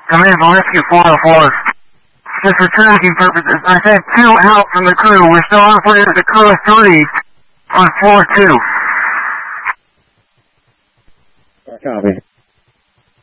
Command Rescue 404. Just for tracking purposes, I sent 2 out from the crew. We're still operating with the crew of 3 on floor 2. Copy.